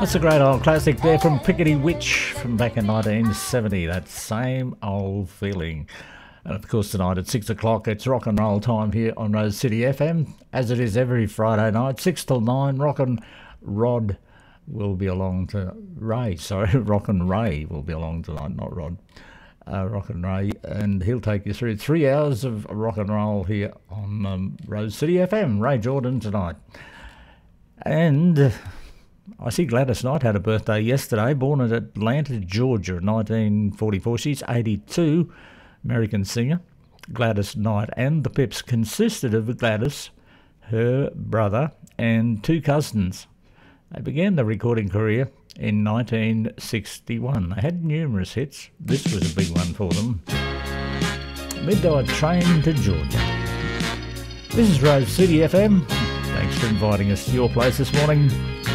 That's a great old classic there from Pickety Witch from back in 1970, that same old feeling. And of course tonight at 6 o'clock it's rock and roll time here on Rose City FM, as it is every Friday night, 6 till 9. Rock and Ray will be along tonight, not Rod. Rock and Ray, and he'll take you through 3 hours of rock and roll here on Rose City FM. Ray Jordan tonight. And I see Gladys Knight had a birthday yesterday, born in Atlanta, Georgia in 1944. She's 82, American singer. Gladys Knight and the Pips consisted of Gladys, her brother, and 2 cousins. They began their recording career in 1961. They had numerous hits. This was a big one for them. Midnight Train to Georgia. This is Rose City FM. Thanks for inviting us to your place this morning.